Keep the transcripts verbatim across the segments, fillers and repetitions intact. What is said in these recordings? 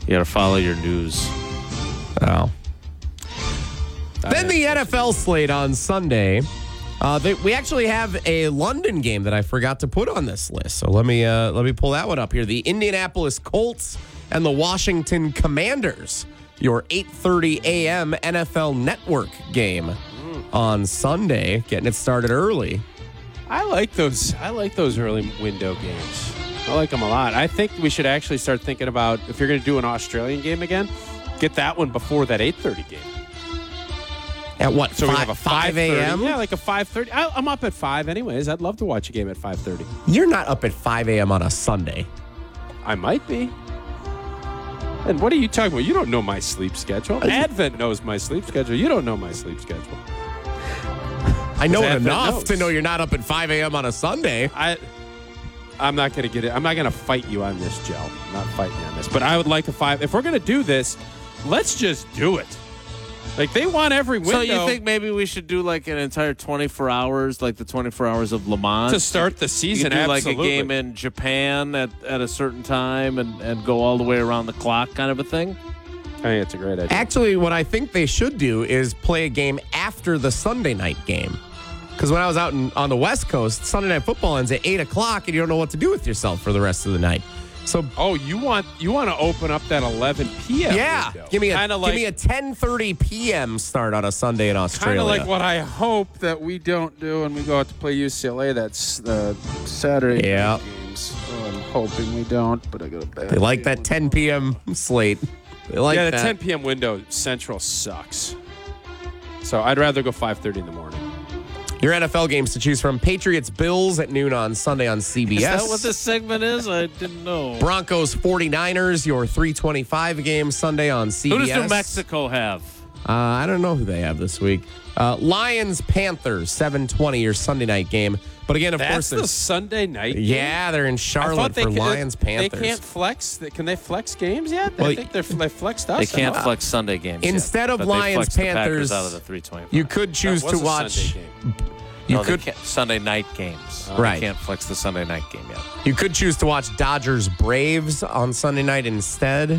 You got to follow your news. Oh. Then the N F L slate on Sunday. Uh, they, we actually have a London game that I forgot to put on this list. So let me uh, let me pull that one up here. The Indianapolis Colts and the Washington Commanders. Your eight thirty a.m. N F L Network game mm. on Sunday, getting it started early. I like those. I like those early window games. I like them a lot. I think we should actually start thinking about, if you're going to do an Australian game again, get that one before that eight thirty game. At what? So five, we have a five a.m.? Yeah, like a five thirty. I'm up at five anyways. I'd love to watch a game at five thirty. You're not up at five a.m. on a Sunday. I might be. And what are you talking about? You don't know my sleep schedule. Advent knows my sleep schedule. You don't know my sleep schedule. I know it Advent enough knows. to know you're not up at five a.m. on a Sunday. I, I'm not going to get it. I'm not going to fight you on this, Joe. I'm not fighting you on this. But I would like a five. If we're going to do this, let's just do it. Like, they want every window. So you think maybe we should do like an entire twenty-four hours, like the twenty-four hours of Le Mans? To start the season, you do absolutely. like a game in Japan at, at a certain time and, and go all the way around the clock kind of a thing? I think it's a great idea. Actually, what I think they should do is play a game after the Sunday night game. Because when I was out in, on the West Coast, Sunday Night Football ends at eight o'clock, and you don't know what to do with yourself for the rest of the night. So, oh, you want you want to open up that eleven p.m. Yeah, window. give me a Kinda give like, me a ten thirty p.m. start on a Sunday in Australia. Kind of like what I hope that we don't do when we go out to play U C L A. That's the Saturday yeah. night games. So I'm hoping we don't, but I got a bad. They like that ten p.m. slate. They like yeah, the that. ten p.m. window Central sucks. So I'd rather go five thirty in the morning. Your N F L games to choose from: Patriots Bills at noon on Sunday on C B S. Is that what this segment is? I didn't know. Broncos forty-niners, your three twenty-five game Sunday on C B S. Who does New Mexico have? Uh, I don't know who they have this week. Uh, Lions Panthers seven twenty, your Sunday night game. But again, of That's course, the there's Sunday night game? Yeah, they're in Charlotte for could, Lions Panthers. They can't flex. Can they flex games yet? Well, I think they're they flexed us. They can't enough. flex Sunday games Instead yet, of but Lions they flexed Panthers, the Packers out of the three twenty-five. You could choose That was to a watch. Sunday game. You no, could they can't, Sunday night games. Uh, Right. They can't flex the Sunday night game yet. You could choose to watch Dodgers Braves on Sunday night instead.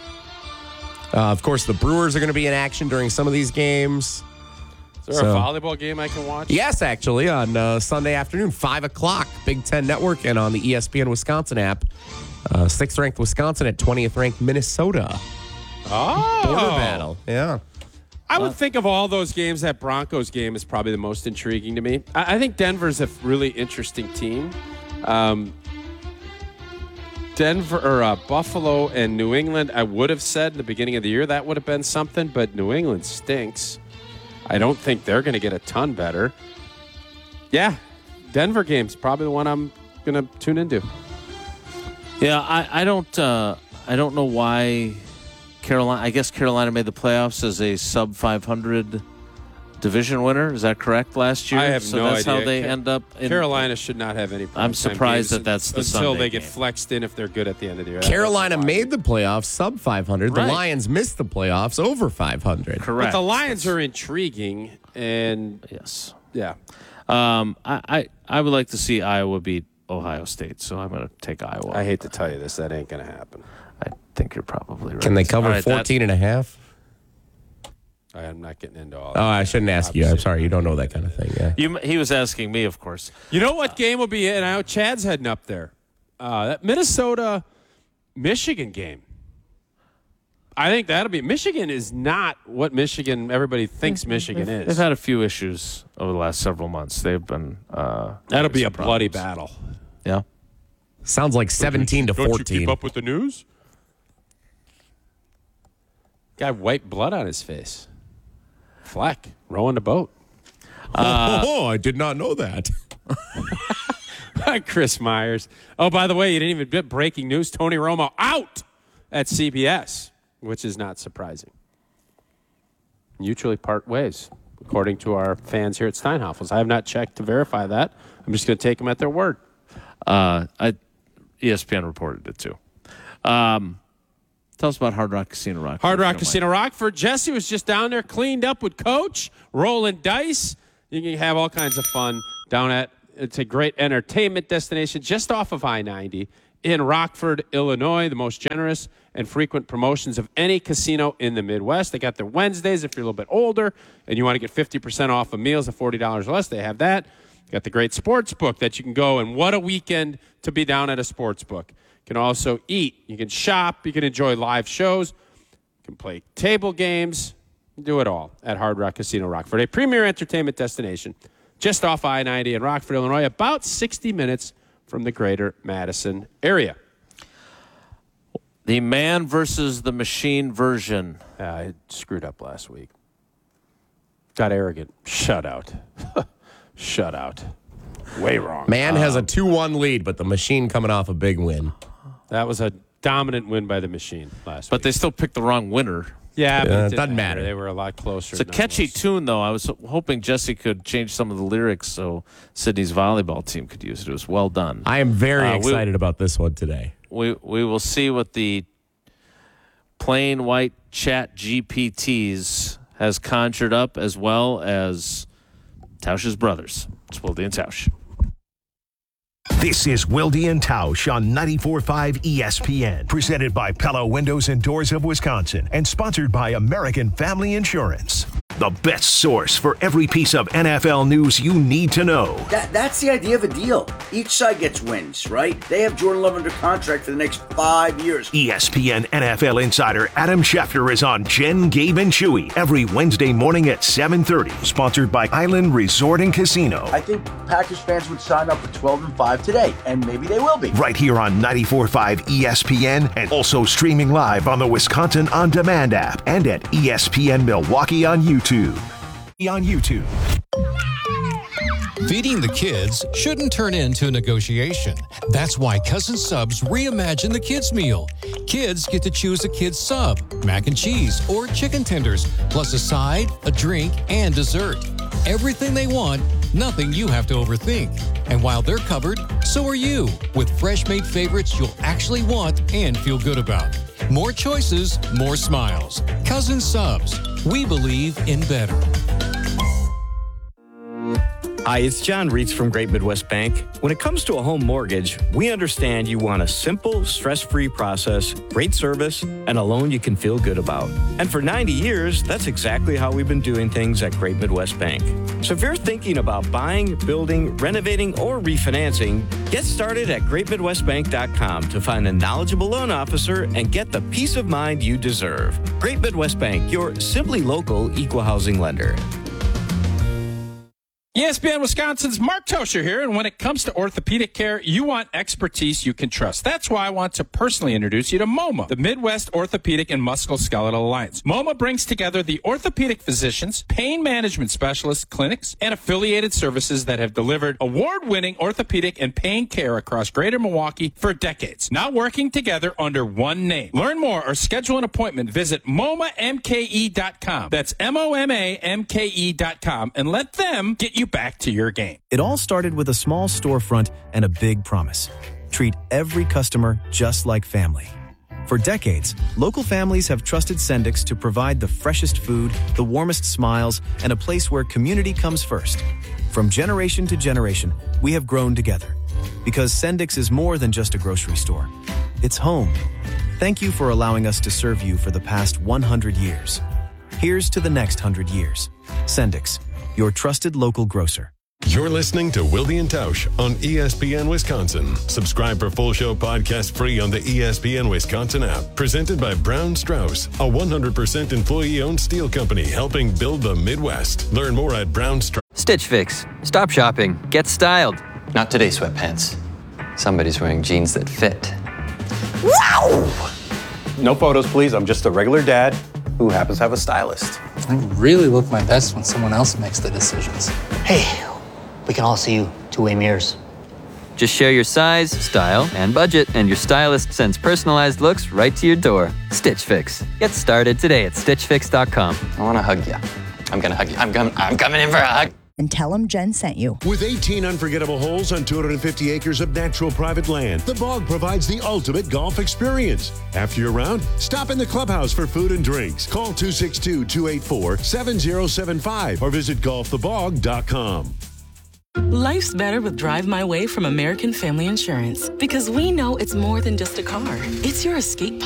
Uh, of course, the Brewers are going to be in action during some of these games. Is there So- a volleyball game I can watch? Yes, actually, on uh, Sunday afternoon, five o'clock, Big Ten Network, and on the E S P N Wisconsin app. Uh, sixth-ranked Wisconsin at twentieth-ranked Minnesota. Oh. Border battle, yeah. I would think of all those games, that Broncos game is probably the most intriguing to me. I, I think Denver's a really interesting team. Um, Denver or uh, Buffalo and New England, I would have said in the beginning of the year that would have been something, but New England stinks. I don't think they're going to get a ton better. Yeah, Denver game's probably the one I'm going to tune into. Yeah, I, I don't uh, I don't know why Carolina. I guess Carolina made the playoffs as a sub five hundred division winner. Is that correct? Last year, I have so no that's idea. how they Ca- end up. In, Carolina should not have any. I'm primetime surprised games that that's the until Sunday they get game. flexed in if they're good at the end of the year. Carolina That's made the playoffs sub five hundred. The Right. Lions missed the playoffs over five hundred. Correct. But the Lions are intriguing, and Yes. yeah, Um, I, I I would like to see Iowa beat Ohio State, so I'm going to take Iowa. I hate to tell you this, that ain't going to happen. I think you're probably right. Can they cover All right, that- fourteen and a half? I am not getting into all Oh, that. I shouldn't ask you. I'm sorry. You don't know that kind of thing. Yeah. You, he was asking me, of course. You know what game will be in? I know Chad's heading up there. Uh, that Minnesota Michigan game. I think that'll be. Michigan is not what Michigan everybody thinks Michigan They've is. had a few issues over the last several months. They've been. Uh, That'll be a some bloody problems. battle. Yeah. Sounds like seventeen to Don't you fourteen. keep up with the news? Guy wiped blood on his face. Fleck rowing the boat. Uh, oh, I did not know that. Chris Myers. Oh, by the way, you didn't even get breaking news. Tony Romo out at C B S, which is not surprising. Mutually part ways, according to our fans here at Steinhafels. I have not checked to verify that. I'm just going to take them at their word. Uh, I, E S P N reported it too. Um, tell us about Hard Rock Casino Rockford. Hard if you Rock don't Casino Rockford. Jesse was just down there, cleaned up with Coach, rolling dice. You can have all kinds of fun down at. It's a great entertainment destination just off of I ninety in Rockford, Illinois, the most generous and frequent promotions of any casino in the Midwest. They got their Wednesdays if you're a little bit older and you want to get fifty percent off of meals at forty dollars or less. They have that. They got the great sports book that you can go, and what a weekend to be down at a sports book. You can also eat. You can shop. You can enjoy live shows. You can play table games. Do it all at Hard Rock Casino Rockford, a premier entertainment destination just off I ninety in Rockford, Illinois, about sixty minutes from the greater Madison area. The man versus the machine version. Uh, I screwed up last week. Got arrogant. Shut out. Shut out. Way wrong. Man has um, a two one lead, but the machine coming off a big win. That was a dominant win by the machine last But week. they still picked the wrong winner. Yeah, but Uh, it it didn't doesn't matter. They were a lot closer. It's a catchy nonetheless. tune, though. I was hoping Jesse could change some of the lyrics so Sydney's volleyball team could use it. It was well done. I am very Uh, we- excited about this one today. We we will see what the plain white chat G P Ts has conjured up, as well as Tausch's brothers. It's Wilde and Tausch. This is Wilde and Tausch on ninety-four point five E S P N, presented by Pella Windows and Doors of Wisconsin, and sponsored by American Family Insurance. The best source for every piece of N F L news you need to know. That, that's the idea of a deal. Each side gets wins, right? They have Jordan Love under contract for the next five years. E S P N N F L insider Adam Schefter is on Jen, Gabe, and Chewy every Wednesday morning at seven thirty. Sponsored by Island Resort and Casino. I think Packers fans would sign up for twelve and five today, and maybe they will be. Right here on ninety-four point five E S P N, and also streaming live on the Wisconsin On Demand app and at E S P N Milwaukee on YouTube. On YouTube. Feeding the kids shouldn't turn into a negotiation. That's why Cousin Subs reimagined the kids' meal. Kids get to choose a kid's sub, mac and cheese, or chicken tenders, plus a side, a drink, and dessert. Everything they want, nothing you have to overthink. And while they're covered, so are you, with fresh-made favorites you'll actually want and feel good about. More choices, more smiles. Cousin Subs. We believe in better. Hi, it's John Reitz from Great Midwest Bank. When it comes to a home mortgage, we understand you want a simple, stress-free process, great service, and a loan you can feel good about. And for ninety years, that's exactly how we've been doing things at Great Midwest Bank. So if you're thinking about buying, building, renovating, or refinancing, get started at great midwest bank dot com to find a knowledgeable loan officer and get the peace of mind you deserve. Great Midwest Bank, your simply local equal housing lender. E S P N Wisconsin's Mark Toscher here, and when it comes to orthopedic care, you want expertise you can trust. That's why I want to personally introduce you to MoMA, the Midwest Orthopedic and Musculoskeletal Alliance. MoMA brings together the orthopedic physicians, pain management specialists, clinics, and affiliated services that have delivered award-winning orthopedic and pain care across greater Milwaukee for decades, now working together under one name. Learn more or schedule an appointment. Visit M O M A M K E dot com. That's M O M A M K E dot com, and let them get you back to your game. It all started with a small storefront and a big promise. Treat every customer just like family. For decades, local families have trusted Sendix to provide the freshest food, the warmest smiles, and a place where community comes first. From generation to generation, we have grown together. Because Sendix is more than just a grocery store. It's home. Thank you for allowing us to serve you for the past one hundred years. Here's to the next one hundred years. Sendix, your trusted local grocer. You're listening to Wilde and Tausch on E S P N Wisconsin. Subscribe for full show podcast free on the E S P N Wisconsin app. Presented by Brown Strauss, a one hundred percent employee-owned steel company helping build the Midwest. Learn more at Brown Strauss. Stitch Fix. Stop shopping. Get styled. Not today, sweatpants. Somebody's wearing jeans that fit. Wow! No photos, please. I'm just a regular dad who happens to have a stylist. I really look my best when someone else makes the decisions. Hey, we can all see you two-way mirrors. Just share your size, style, and budget, and your stylist sends personalized looks right to your door. Stitch Fix. Get started today at stitch fix dot com. I want to hug you. I'm going to hug you. I'm, com- I'm coming in for a hug. And tell them Jen sent you. With eighteen unforgettable holes on two hundred fifty acres of natural private land, The Bog provides the ultimate golf experience. After your round, stop in the clubhouse for food and drinks. Call two six two, two eight four, seven zero seven five or visit golf the bog dot com. Life's better with Drive My Way from American Family Insurance because we know it's more than just a car. It's your escape